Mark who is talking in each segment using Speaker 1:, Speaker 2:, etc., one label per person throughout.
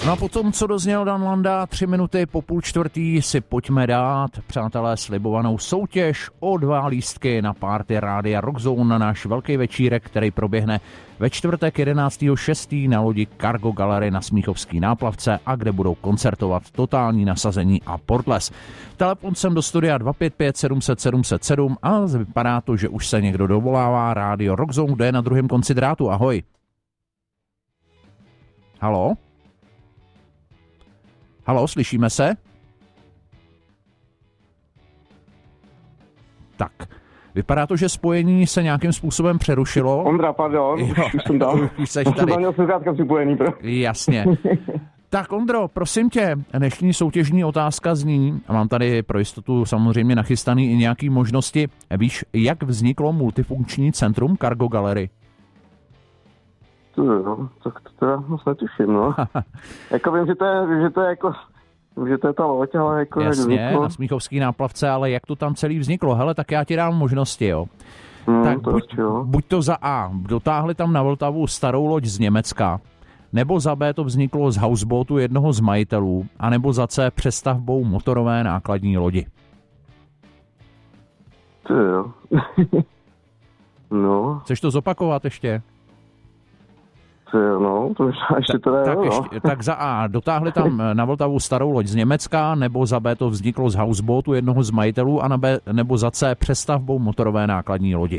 Speaker 1: No a potom, co dozněl Dan Landa, 3 minuty po 3:30 si pojďme dát, přátelé, slibovanou soutěž o 2 lístky na party Rádia Rockzone na náš velký večírek, který proběhne ve čtvrtek 11.6. na lodi Cargo Gallery na Smíchovský náplavce a kde budou koncertovat Totální nasazení a Portles. Telefon sem do studia 255 700 707 a vypadá to, že už se někdo dovolává. Rádio Rockzone, kde je na druhém konci drátu. Ahoj. Haló? Haló, slyšíme se? Tak, vypadá to, že spojení se nějakým způsobem přerušilo.
Speaker 2: Ondra, pardon, už jsem dal.
Speaker 1: Už seš tady.
Speaker 2: Už jsem zkrátka připojený.
Speaker 1: Jasně. Tak Ondro, prosím tě, dnešní soutěžní otázka zní, a mám tady pro jistotu samozřejmě nachystaný i nějaký možnosti. Víš, jak vzniklo multifunkční centrum Cargo Gallery?
Speaker 2: Tak to teda moc netuším, no. Jako vím, že to je ta loď, ale jako
Speaker 1: jasně,
Speaker 2: jak vzniklo.
Speaker 1: Na Smíchovský náplavce, ale jak to tam celý vzniklo? Hele, tak já ti dám možnosti, jo. Tak buď to za A, dotáhli tam na Vltavu starou loď z Německa, nebo za B to vzniklo z houseboatu jednoho z majitelů, anebo za C přestavbou motorové nákladní lodi.
Speaker 2: To jo. No.
Speaker 1: Chceš to zopakovat ještě?
Speaker 2: No, to ještě teda
Speaker 1: tak,
Speaker 2: jo,
Speaker 1: tak za A, dotáhli tam na Vltavu starou loď z Německa, nebo za B to vzniklo z houseboatu jednoho z majitelů, a nebo za C přestavbou motorové nákladní lodi.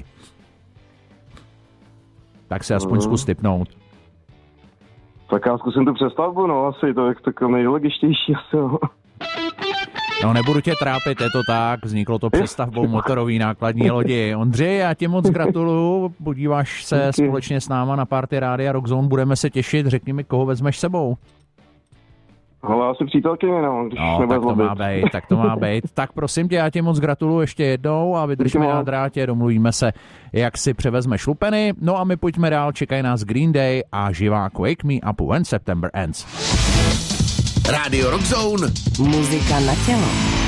Speaker 1: Tak si aspoň zkus tipnout.
Speaker 2: Tak já zkusím tu přestavbu, no, asi to je takový nejlogičtější asi, jo.
Speaker 1: No, nebudu tě trápit, je to tak, vzniklo to přestavbou motorový nákladní lodi. Ondřej, já ti moc gratuluju, podíváš se společně s náma na party Rádia Rockzone, budeme se těšit, řekni mi, koho vezmeš sebou.
Speaker 2: Ale asi přítelkyně, no, když
Speaker 1: tak to má být. Tak prosím tě, já ti moc gratuluju ještě jednou a vydržíme na drátě, domluvíme se, jak si převezmeš lupeny. No a my pojďme dál, čekají nás Green Day a živák Wake Me Up When September Ends.
Speaker 3: Rádio Rockzone.
Speaker 4: Muzika na tělo.